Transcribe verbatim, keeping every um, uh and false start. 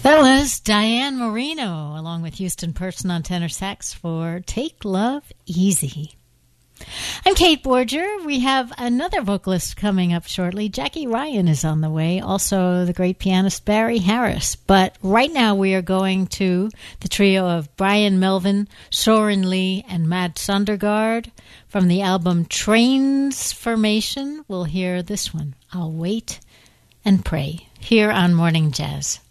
That was Diane Marino, along with Houston Person on tenor sax for Take Love Easy. I'm Kate Borger. We have another vocalist coming up shortly. Jackie Ryan is on the way, also the great pianist Barry Harris. But right now we are going to the trio of Brian Melvin, Soren Lee, and Matt Sundergaard. From the album Transformation, we'll hear this one, I'll Wait and Pray, here on Morning Jazz.